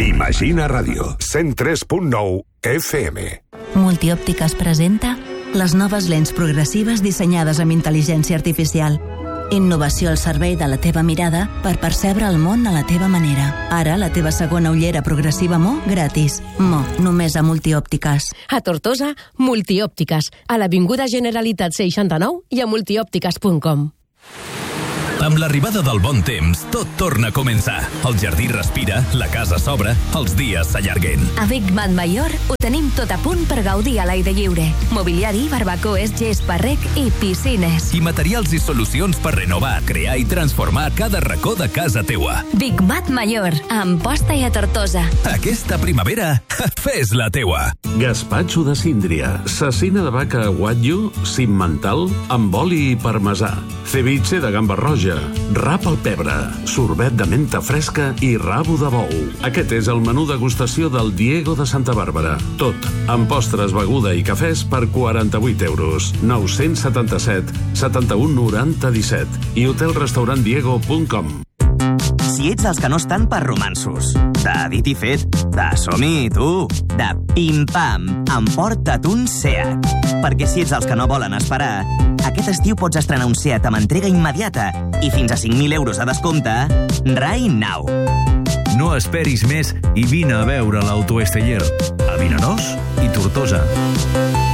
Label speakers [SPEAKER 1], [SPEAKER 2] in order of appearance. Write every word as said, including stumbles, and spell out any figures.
[SPEAKER 1] Imagina Ràdio, cent tres punt nou F M.
[SPEAKER 2] Multiòptiques presenta les noves lents progressives dissenyades amb intel·ligència artificial. Innovació al servei de la teva mirada per percebre el món a la teva manera. Ara, la teva segona ullera progressiva Mo gratis. Mo, només a Multiòptiques.
[SPEAKER 3] A Tortosa, Multiòptiques. A l'Avinguda Generalitat seixanta-nou i a multiòptiques punt com.
[SPEAKER 4] Amb l'arribada del bon temps, tot torna a començar. El jardí respira, la casa s'obre, els dies s'allarguen.
[SPEAKER 5] A Big Mat Mayor ho tenim tot a punt per gaudir a l'aire lliure. Mobiliari, barbacoes, gespa, rec i piscines.
[SPEAKER 4] I materials i solucions per renovar, crear i transformar cada racó de casa teua.
[SPEAKER 5] Big Mat Mayor, a Amposta i a Tortosa.
[SPEAKER 4] Aquesta primavera, fes la teua.
[SPEAKER 6] Gaspatxo de síndria, cecina de vaca wagyu, cim mental, amb oli i parmesà. Ceviche de gamba roja, rap al pebre, sorbet de menta fresca i rabo de bou. Aquest és el menú degustació del Diego de Santa Bàrbara. Tot, amb postres, beguda i cafès per quaranta-vuit euros. nou-cents setanta-set, setanta-u noranta disset i hotel restaurant diego punt com.
[SPEAKER 7] Si ets dels que no estan per romansos, de dit i fet, de som-hi, tu, de pim-pam, emporta't un Seat. Perquè si ets dels que no volen esperar, aquest estiu pots estrenar un Seat amb entrega immediata i fins a cinc mil euros de descompte right now.
[SPEAKER 8] No esperis més i vine a veure l'Auto Esteller a Vinaròs i Tortosa.